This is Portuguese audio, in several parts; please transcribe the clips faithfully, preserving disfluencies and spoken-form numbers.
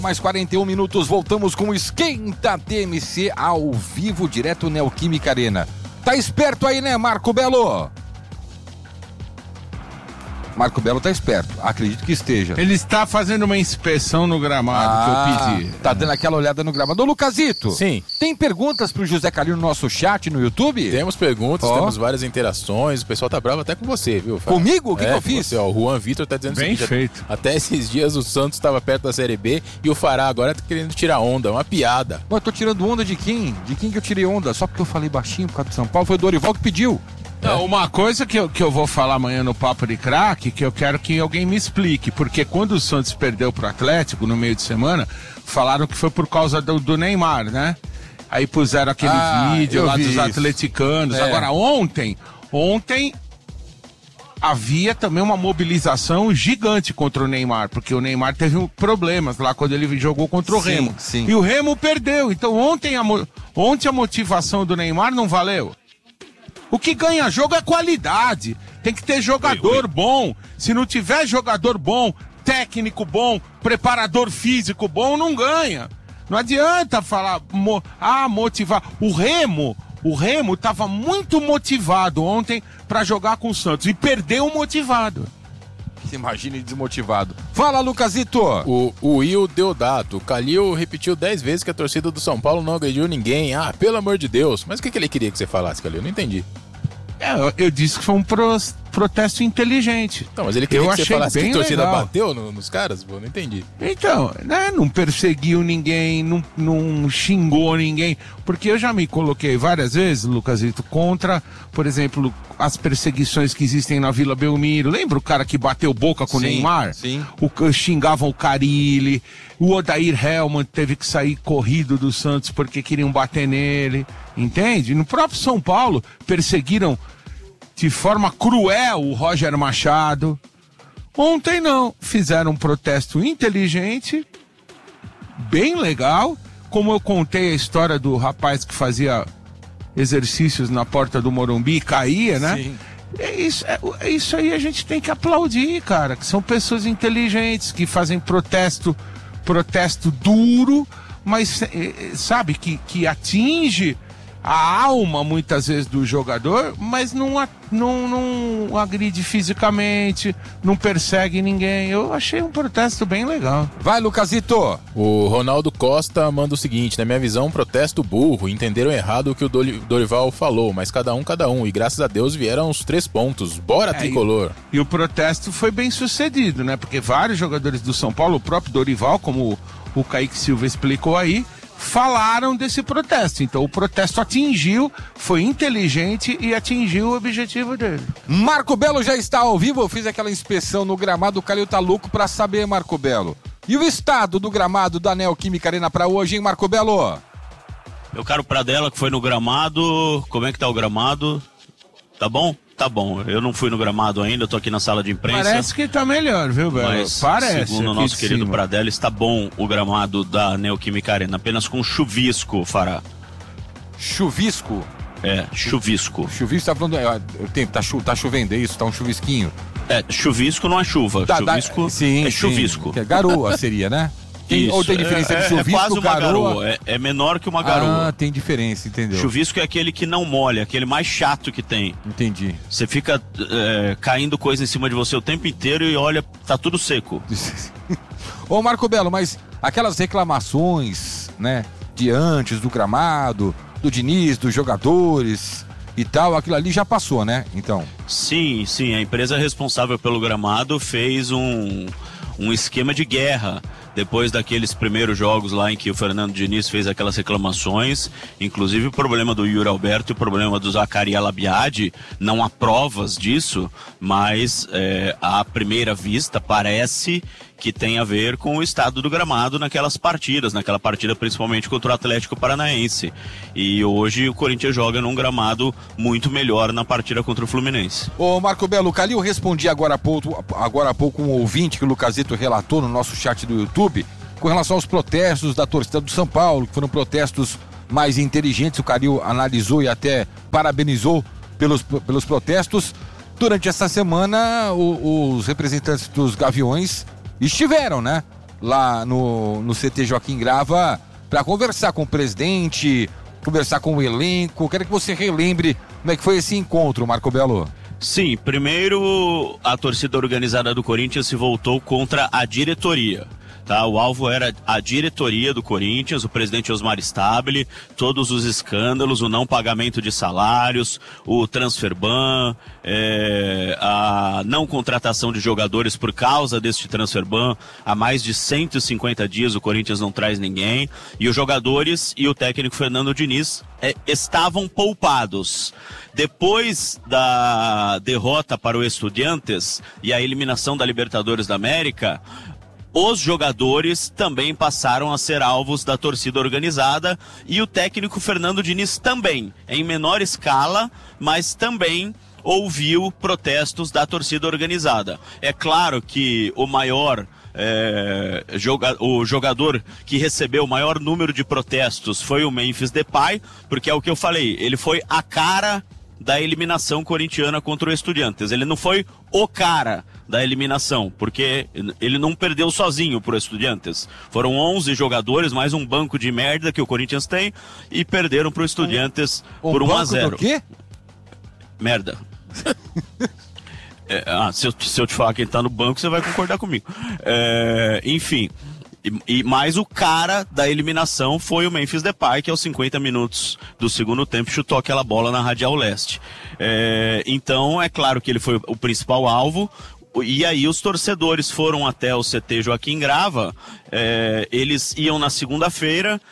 Mais quarenta e um minutos, voltamos com o Esquenta T M C ao vivo, direto Neoquímica Arena. Tá esperto aí, né, Marco Belo? Marco Belo tá esperto, acredito que esteja. Ele está fazendo uma inspeção no gramado ah, que eu pedi. Tá dando aquela olhada no gramado. Ô, Lucasito. Sim. Tem perguntas pro José Calil no nosso chat no YouTube? Temos perguntas, oh. temos várias interações. O pessoal tá bravo até com você, viu? Fala. Comigo? O que, é, que eu fiz? Você, ó, o Juan Vitor tá dizendo Bem o seguinte, feito. Até esses dias o Santos estava perto da Série B e o Fará agora tá querendo tirar onda, uma piada. Mas eu tô tirando onda de quem? De quem que eu tirei onda? Só porque eu falei baixinho por causa do São Paulo? Foi o Dorival que pediu. Não, uma coisa que eu, que eu vou falar amanhã no Papo de Craque, que eu quero que alguém me explique, porque quando o Santos perdeu pro Atlético no meio de semana, falaram que foi por causa do, do Neymar, né? Aí puseram aquele ah, vídeo lá dos isso. atleticanos. É. Agora, ontem, ontem havia também uma mobilização gigante contra o Neymar, porque o Neymar teve problemas lá quando ele jogou contra o sim, Remo. Sim. E o Remo perdeu, então ontem a, ontem a motivação do Neymar não valeu. O que ganha jogo é qualidade. Tem que ter jogador ui, ui. bom. Se não tiver jogador bom, técnico bom, preparador físico bom, não ganha. Não adianta falar, mo, ah, motivar. O Remo, o Remo estava muito motivado ontem para jogar com o Santos e perdeu motivado. Imagine desmotivado. Fala, Lucasito! O, o Will Deodato, o Calil repetiu dez vezes que a torcida do São Paulo não agrediu ninguém. Ah, pelo amor de Deus. Mas o que, que ele queria que você falasse, Calil? Não entendi. É, eu, eu disse que foi um pro, protesto inteligente. Então, mas ele queria eu que você falasse que a torcida legal. bateu no, nos caras? Pô, não entendi. Então, né, não perseguiu ninguém, não, não xingou ninguém. Porque eu já me coloquei várias vezes, Lucasito, contra, por exemplo, as perseguições que existem na Vila Belmiro. Lembra o cara que bateu boca com o Neymar? Sim. O, xingavam o Carille. O Odair Hellman teve que sair corrido do Santos porque queriam bater nele. Entende? No próprio São Paulo, perseguiram de forma cruel o Roger Machado. Ontem não. Fizeram um protesto inteligente, bem legal. Como eu contei a história do rapaz que fazia exercícios na porta do Morumbi e caía, né? Sim. É isso, é, é isso aí a gente tem que aplaudir, cara. Que são pessoas inteligentes, que fazem protesto, protesto duro, mas sabe, que, que atinge a alma muitas vezes do jogador, mas não, não, não agride fisicamente, não persegue ninguém. Eu achei um protesto bem legal. Vai, Lucasito! O Ronaldo Costa manda o seguinte: na minha visão, um protesto burro, entenderam errado o que o Dorival falou, mas cada um, cada um, e graças a Deus vieram os três pontos. Bora, é, tricolor! E, e o protesto foi bem sucedido, né? Porque vários jogadores do São Paulo, o próprio Dorival, como o Kaique Silva explicou aí, falaram desse protesto. Então o protesto atingiu, foi inteligente e atingiu o objetivo dele. Marco Belo já está ao vivo. Eu fiz aquela inspeção no gramado. O Calil tá louco pra saber, Marco Belo. E o estado do gramado da Neoquímica Arena pra hoje, hein, Marco Belo? Meu caro Pradella, que foi no gramado, como é que tá o gramado? Tá bom? Tá bom, eu não fui no gramado ainda, tô aqui na sala de imprensa. Parece que tá melhor, viu, Belo? Mas, parece. segundo o nosso querido cima. Pradella, está bom o gramado da Neoquímica Arena, apenas com chuvisco, Fará. Chuvisco? É, chuvisco. Chuvisco tá falando, é, tem, tá, chu, tá chovendo, é isso? Tá um chuvisquinho? É, chuvisco não é chuva, tá, chuvisco dá, sim, é chuvisco. Sim. Garoa seria, né? Tem, ou tem diferença é, de chuvisco, é quase uma garoa? garoa, é, é menor que uma garoa. Ah, tem diferença, entendeu? Chuvisco é aquele que não molha, aquele mais chato que tem. Entendi. Você fica é, caindo coisa em cima de você o tempo inteiro e olha, tá tudo seco. Ô Marco Belo, mas aquelas reclamações, né, de antes do gramado, do Diniz, dos jogadores e tal, aquilo ali já passou, né? Então. Sim, sim, a empresa responsável pelo gramado fez um, um esquema de guerra. Depois daqueles primeiros jogos lá em que o Fernando Diniz fez aquelas reclamações, inclusive o problema do Yuri Alberto e o problema do Zaccaria Labiade, não há provas disso, mas é, à primeira vista parece que tem a ver com o estado do gramado naquelas partidas, naquela partida principalmente contra o Atlético Paranaense. E hoje o Corinthians joga num gramado muito melhor na partida contra o Fluminense. Ô Marco Belo, o Calil respondia agora há pouco, agora há pouco um ouvinte que o Lucasito relatou no nosso chat do YouTube com relação aos protestos da torcida do São Paulo, que foram protestos mais inteligentes. O Calil analisou e até parabenizou pelos, pelos protestos. Durante essa semana, o, os representantes dos Gaviões estiveram, né? lá no, no C T Joaquim Grava para conversar com o presidente, conversar com o elenco. Quero que você relembre como é que foi esse encontro, Marco Belo. Sim, primeiro a torcida organizada do Corinthians se voltou contra a diretoria. Tá, o alvo era a diretoria do Corinthians, o presidente Osmar Stabile, todos os escândalos, o não pagamento de salários, o transfer ban, é, a não contratação de jogadores por causa deste transfer ban. Há mais de cento e cinquenta dias o Corinthians não traz ninguém, e os jogadores e o técnico Fernando Diniz é, estavam poupados. Depois da derrota para o Estudiantes e a eliminação da Libertadores da América, os jogadores também passaram a ser alvos da torcida organizada e o técnico Fernando Diniz também, em menor escala, mas também ouviu protestos da torcida organizada. É claro que o maior... É, joga, o jogador que recebeu o maior número de protestos foi o Memphis Depay, porque é o que eu falei, ele foi a cara da eliminação corintiana contra o Estudiantes. Ele não foi o cara da eliminação, porque ele não perdeu sozinho pro Estudiantes. Foram onze jogadores, mais um banco de merda que o Corinthians tem, e perderam pro Estudiantes um, por um um a zero. Do quê? Merda. é, ah, se eu, se eu te falar quem tá no banco, você vai concordar comigo. É, enfim... E, e mais o cara da eliminação foi o Memphis Depay, que aos cinquenta minutos do segundo tempo chutou aquela bola na Radial Leste. É, então é claro que ele foi o principal alvo. E aí os torcedores foram até o C T Joaquim Grava. É, eles iam na segunda-feira,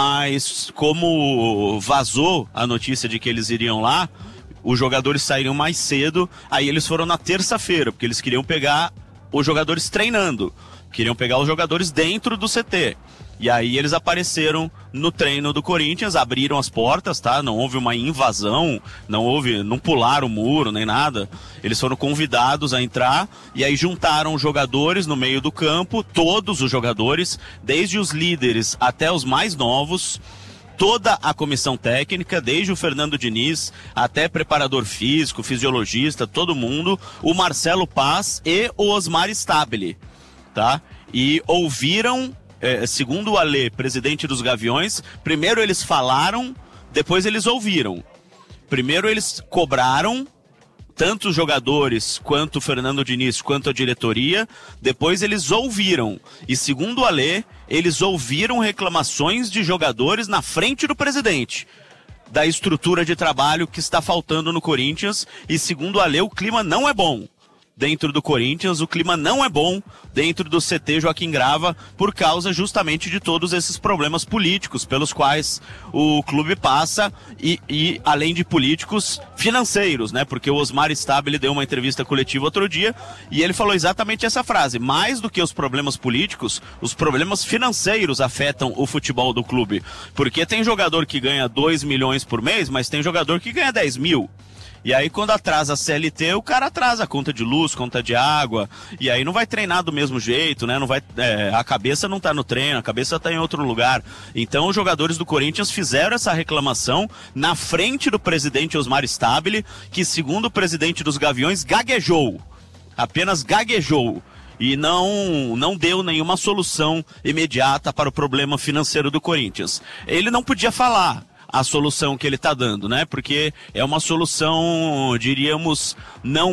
mas como vazou a notícia de que eles iriam lá, os jogadores saíram mais cedo. Aí eles foram na terça-feira, porque eles queriam pegar os jogadores treinando. Queriam pegar os jogadores dentro do C T. E aí eles apareceram no treino do Corinthians, abriram as portas, tá? Não houve uma invasão, não houve, não pularam o muro, nem nada. Eles foram convidados a entrar e aí juntaram os jogadores no meio do campo, todos os jogadores, desde os líderes até os mais novos, toda a comissão técnica, desde o Fernando Diniz até preparador físico, fisiologista, todo mundo, o Marcelo Paz e o Osmar Stabile. Tá? E ouviram, eh, segundo o Alê, presidente dos Gaviões, primeiro eles falaram, depois eles ouviram. Primeiro eles cobraram, tanto os jogadores, quanto o Fernando Diniz, quanto a diretoria, depois eles ouviram. E segundo o Alê, eles ouviram reclamações de jogadores na frente do presidente, da estrutura de trabalho que está faltando no Corinthians, e segundo o Alê, o clima não é bom. Dentro do Corinthians, o clima não é bom dentro do C T Joaquim Grava por causa justamente de todos esses problemas políticos pelos quais o clube passa e, e além de políticos financeiros, né? Porque o Osmar Stabile deu uma entrevista coletiva outro dia e ele falou exatamente essa frase: mais do que os problemas políticos, os problemas financeiros afetam o futebol do clube, porque tem jogador que ganha dois milhões por mês, mas tem jogador que ganha dez mil. E aí quando atrasa a C L T, o cara atrasa a conta de luz, conta de água, e aí não vai treinar do mesmo jeito, né? Não vai, é, a cabeça não tá no treino, a cabeça tá em outro lugar. Então os jogadores do Corinthians fizeram essa reclamação na frente do presidente Osmar Stabile, que segundo o presidente dos Gaviões, gaguejou, apenas gaguejou. E não, não deu nenhuma solução imediata para o problema financeiro do Corinthians. Ele não podia falar a solução que ele está dando, né? Porque é uma solução, diríamos, não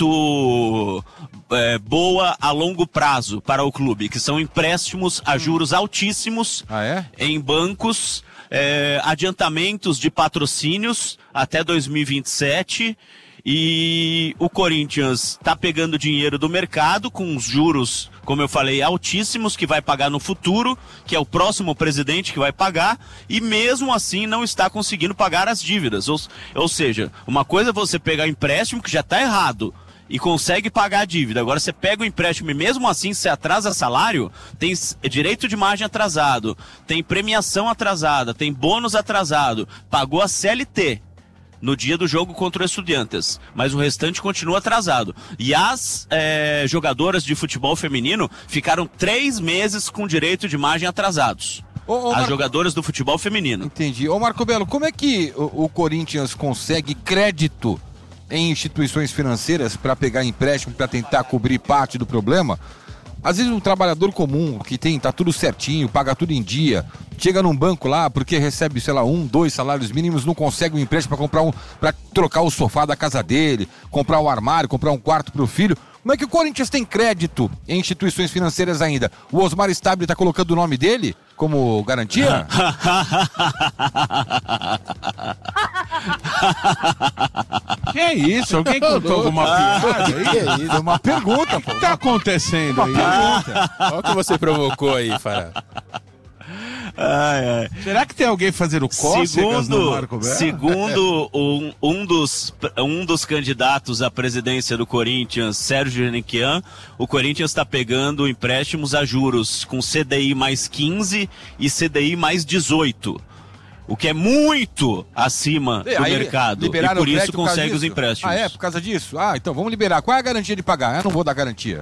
muito é, boa a longo prazo para o clube, que são empréstimos a juros altíssimos ah, é? em bancos, é, adiantamentos de patrocínios até dois mil e vinte e sete. E o Corinthians está pegando dinheiro do mercado com os juros, como eu falei, altíssimos, que vai pagar no futuro, que é o próximo presidente que vai pagar, e mesmo assim não está conseguindo pagar as dívidas. Ou, ou seja, uma coisa é você pegar empréstimo, que já está errado, e consegue pagar a dívida. Agora você pega o empréstimo e mesmo assim você atrasa salário, tem direito de margem atrasado, tem premiação atrasada, tem bônus atrasado, pagou a C L T no dia do jogo contra o Estudiantes, mas o restante continua atrasado. E as é, jogadoras de futebol feminino ficaram três meses com direito de margem atrasados. Ô, ô, as Marco... jogadoras do futebol feminino. Entendi. Ô Marco Belo, como é que o, o Corinthians consegue crédito em instituições financeiras para pegar empréstimo, para tentar cobrir parte do problema, Às vezes um trabalhador comum, que tem, tá tudo certinho, paga tudo em dia, chega num banco lá, porque recebe, sei lá, um, dois salários mínimos, não consegue um empréstimo para comprar um, para trocar o sofá da casa dele, comprar um armário, comprar um quarto pro filho. Como é que o Corinthians tem crédito em instituições financeiras ainda? O Osmar Stabile tá colocando o nome dele como garantia? Que é isso? Alguém contou alguma piada aí? Que é isso? É uma pergunta, pô. O que tá acontecendo aí? Olha o que você provocou aí, Fará. Ai, ai. Será que tem alguém fazendo cócegas no Marco Belo? Segundo um, um, dos, um dos candidatos à presidência do Corinthians, Sérgio Henriquian, o Corinthians está pegando empréstimos a juros com C D I mais quinze e C D I mais dezoito. O que é muito acima do Aí, mercado. E por isso consegue os empréstimos. Ah, é? Por causa disso? Ah, então vamos liberar. Qual é a garantia de pagar? Eu não vou dar garantia.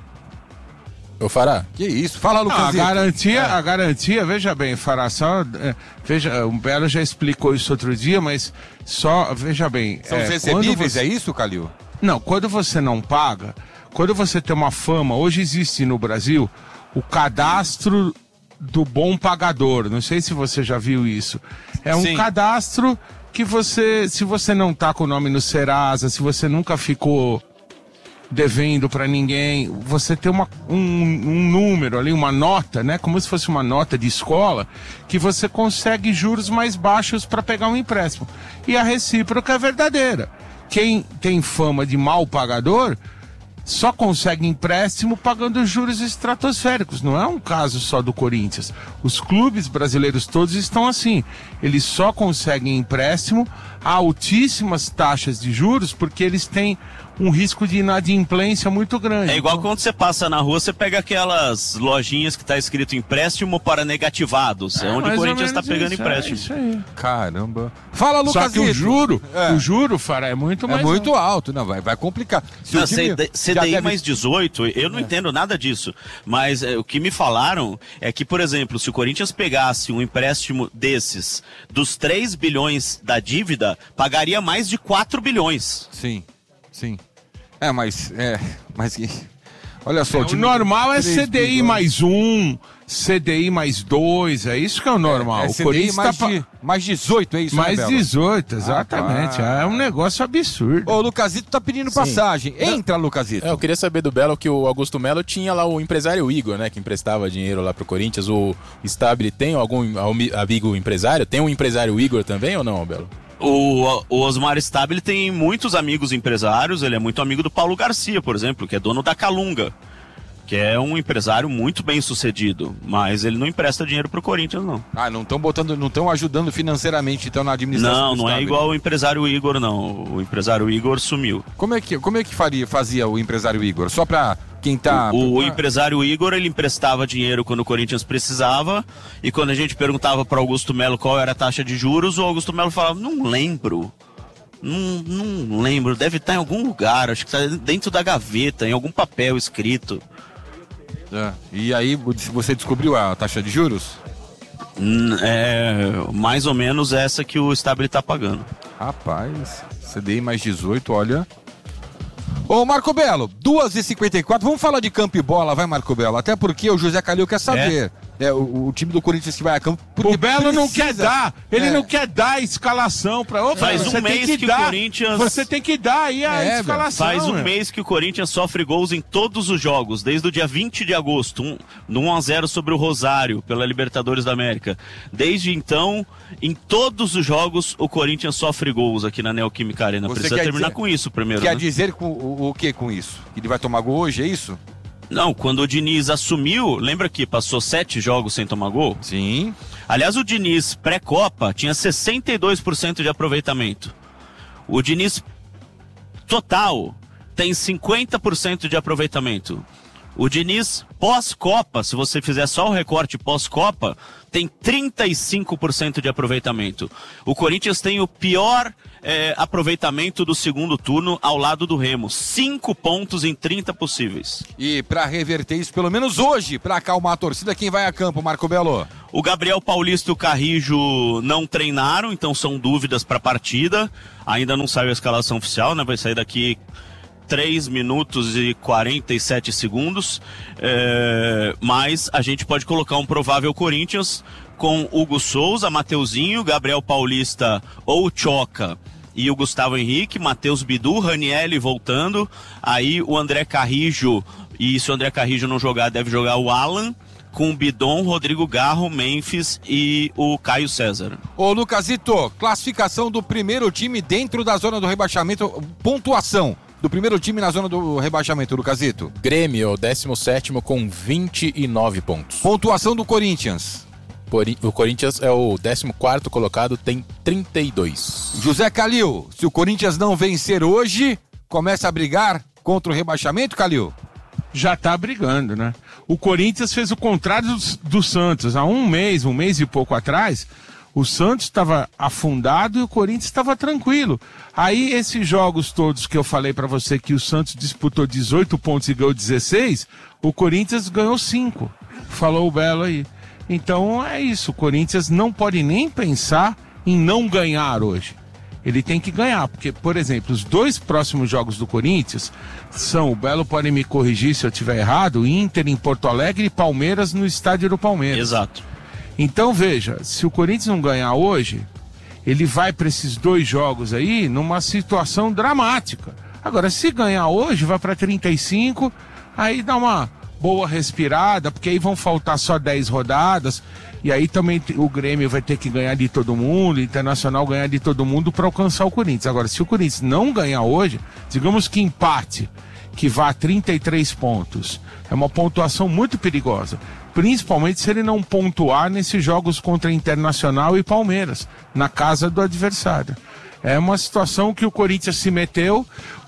Ô, Fará. Que isso? Fala, Lucas. Não, a garantia, é. a garantia, veja bem, Fará, só, é, veja, o Belo já explicou isso outro dia, mas só, veja bem. São é, os recebíveis, você... é isso, Calil? Não, quando você não paga, quando você tem uma fama, hoje existe no Brasil o cadastro do bom pagador, não sei se você já viu isso. É um Sim. cadastro que você, se você não tá com o nome no Serasa, se você nunca ficou devendo para ninguém, você tem uma, um, um número ali, uma nota, né? Como se fosse uma nota de escola, que você consegue juros mais baixos para pegar um empréstimo. E a recíproca é verdadeira. Quem tem fama de mal pagador só consegue empréstimo pagando juros estratosféricos. Não é um caso só do Corinthians. Os clubes brasileiros todos estão assim. Eles só conseguem empréstimo a altíssimas taxas de juros porque eles têm um risco de inadimplência muito grande. É igual então... quando você passa na rua, você pega aquelas lojinhas que tá escrito empréstimo para negativados. É, é onde o Corinthians está pegando isso, empréstimo. É isso aí. Caramba. Fala, Lucas. Só que o juro, é. o juro, Fará, é muito mais É muito alto. alto, não, vai, vai complicar. Se Não, o time C D I deve... mais dezoito, eu não é. entendo nada disso. Mas é, o que me falaram é que, por exemplo, se o Corinthians pegasse um empréstimo desses, dos três bilhões da dívida, pagaria mais de quatro bilhões. Sim, sim. É, mas... É, mas... Olha só, É, o, o time normal é três C D I bilhões. mais um, C D I mais dois, é isso que é o normal. É, é o C D I Corinthians mais, tá... de, mais dezoito, é isso, Mais né, Belo? dezoito, exatamente. Ah, é um negócio absurdo. Ô, o Lucasito tá pedindo Sim. passagem. Entra, Lucasito. É, eu queria saber do Belo que o Augusto Melo tinha lá o empresário Igor, né? Que emprestava dinheiro lá pro Corinthians. O Stabile tem algum amigo empresário? Tem um empresário Igor também ou não, Belo? O, o Osmar Stabile tem muitos amigos empresários, ele é muito amigo do Paulo Garcia, por exemplo, que é dono da Calunga, que é um empresário muito bem sucedido, mas ele não empresta dinheiro pro Corinthians, não. Ah, não estão botando, não estão ajudando financeiramente, então, na administração. Não, do não é Stabile. igual o empresário Igor, não. O empresário Igor sumiu. Como é que, como é que faria, fazia o empresário Igor? Só pra quem tá... O, o ah, empresário Igor, ele emprestava dinheiro quando o Corinthians precisava, e quando a gente perguntava para Augusto Melo qual era a taxa de juros, o Augusto Melo falava, não lembro, não, não lembro, deve estar em algum lugar, acho que está dentro da gaveta, em algum papel escrito. é. E aí, você descobriu a taxa de juros? Hum, É mais ou menos essa que o Stabile está pagando. Rapaz, C D I mais dezoito, olha... Ô, Marco Belo, duas e cinquenta e quatro, vamos falar de campo e bola, vai, Marco Belo, até porque o José Calil quer saber. É, o, o time do Corinthians que vai a campo... O Belo não quer dar, ele É. não quer dar a escalação para outro. Faz um você mês tem que, que o dar, Corinthians- Você tem que dar aí a É, escalação. Faz um é. mês que o Corinthians sofre gols em todos os jogos, desde o dia vinte de agosto, um, no um a zero sobre o Rosário, pela Libertadores da América. Desde então, em todos os jogos, o Corinthians sofre gols aqui na Neoquímica Arena. Você Precisa quer terminar dizer- com isso primeiro, Quer né? dizer com, o, o que com isso? Que ele vai tomar gol hoje, é isso? Não, quando o Diniz assumiu, lembra que passou sete jogos sem tomar gol? Sim. Aliás, o Diniz pré-Copa tinha sessenta e dois por cento de aproveitamento. O Diniz total tem cinquenta por cento de aproveitamento. O Diniz pós-Copa, se você fizer só o recorte pós-Copa, tem trinta e cinco por cento de aproveitamento. O Corinthians tem o pior é, aproveitamento do segundo turno ao lado do Remo. Cinco pontos em trinta possíveis. E pra reverter isso, pelo menos hoje, pra acalmar a torcida, quem vai a campo, Marco Belo? O Gabriel Paulista e o Carrijo não treinaram, então são dúvidas para a partida. Ainda não saiu a escalação oficial, né? Vai sair daqui três minutos e quarenta e sete segundos, é, mas a gente pode colocar um provável Corinthians com Hugo Souza, Mateuzinho, Gabriel Paulista ou Choca e o Gustavo Henrique, Matheus Bidu, Ranielli voltando, aí o André Carrijo, e se o André Carrijo não jogar, deve jogar o Alan, com o Bidon, Rodrigo Garro, Memphis e o Caio César. Ô Lucasito, classificação do primeiro time dentro da zona do rebaixamento, pontuação do primeiro time na zona do rebaixamento, Lucasito. Grêmio, décimo sétimo com vinte e nove pontos. Pontuação do Corinthians. O Corinthians é o décimo quarto colocado, tem trinta e dois. José Calil, se o Corinthians não vencer hoje, começa a brigar contra o rebaixamento, Calil? Já tá brigando, né? O Corinthians fez o contrário do, do Santos. Há um mês, um mês e pouco atrás, o Santos estava afundado e o Corinthians estava tranquilo. Aí esses jogos todos que eu falei pra você que o Santos disputou dezoito pontos e ganhou dezesseis, o Corinthians ganhou cinco. Falou o Belo aí. Então é isso, o Corinthians não pode nem pensar em não ganhar hoje. Ele tem que ganhar, porque, por exemplo, os dois próximos jogos do Corinthians são, o Belo pode me corrigir se eu estiver errado, Inter em Porto Alegre e Palmeiras no estádio do Palmeiras. Exato. Então veja, se o Corinthians não ganhar hoje, ele vai para esses dois jogos aí numa situação dramática. Agora, se ganhar hoje, vai para trinta e cinco, aí dá uma boa respirada, porque aí vão faltar só dez rodadas, e aí também o Grêmio vai ter que ganhar de todo mundo, o Internacional ganhar de todo mundo para alcançar o Corinthians. Agora, se o Corinthians não ganhar hoje, digamos que empate, que vá a trinta e três pontos, é uma pontuação muito perigosa, principalmente se ele não pontuar nesses jogos contra Internacional e Palmeiras, na casa do adversário. É uma situação que o Corinthians se meteu,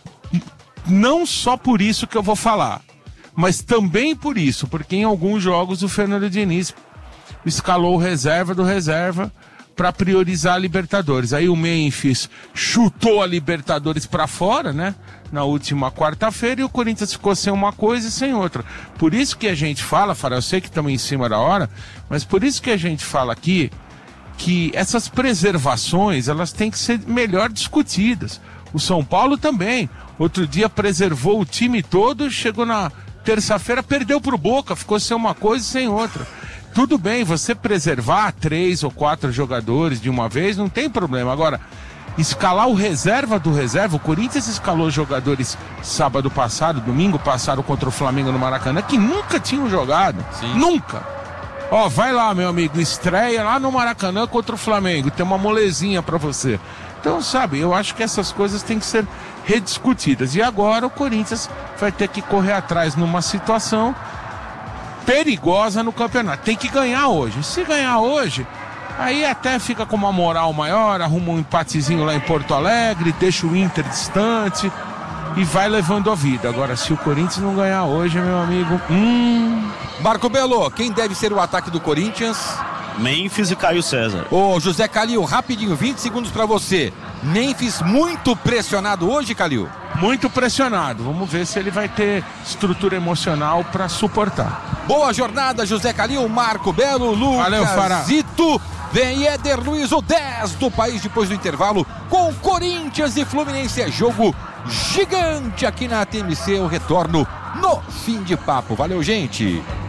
não só por isso que eu vou falar, mas também por isso, porque em alguns jogos o Fernando Diniz escalou o reserva do reserva para priorizar a Libertadores. Aí o Memphis chutou a Libertadores para fora, né? Na última quarta-feira, e o Corinthians ficou sem uma coisa e sem outra. Por isso que a gente fala, Fara, eu sei que estamos em cima da hora, mas por isso que a gente fala aqui que essas preservações, elas têm que ser melhor discutidas. O São Paulo também. Outro dia preservou o time todo, chegou na terça-feira, perdeu pro Boca, ficou sem uma coisa e sem outra. Tudo bem, você preservar três ou quatro jogadores de uma vez, não tem problema. Agora, escalar o reserva do reserva, o Corinthians escalou jogadores sábado passado, domingo passado contra o Flamengo no Maracanã, que nunca tinham jogado. Sim. Nunca. Ó, vai lá, meu amigo, estreia lá no Maracanã contra o Flamengo, tem uma molezinha pra você. Então, sabe, eu acho que essas coisas têm que ser rediscutidas. E agora o Corinthians vai ter que correr atrás numa situação perigosa no campeonato. Tem que ganhar hoje. Se ganhar hoje, aí até fica com uma moral maior, arruma um empatezinho lá em Porto Alegre, deixa o Inter distante e vai levando a vida. Agora, se o Corinthians não ganhar hoje, meu amigo... Hum... Marco Belo, quem deve ser o ataque do Corinthians? Memphis e Caio César. Ô, José Calil, rapidinho, vinte segundos pra você. Memphis muito pressionado hoje, Calil? Muito pressionado. Vamos ver se ele vai ter estrutura emocional pra suportar. Boa jornada, José Calil, Marco Belo, Lucas Zito. Vem Éder Luiz, o dez do país depois do intervalo, com Corinthians e Fluminense. É jogo gigante aqui na T M C. O retorno no fim de papo. Valeu, gente.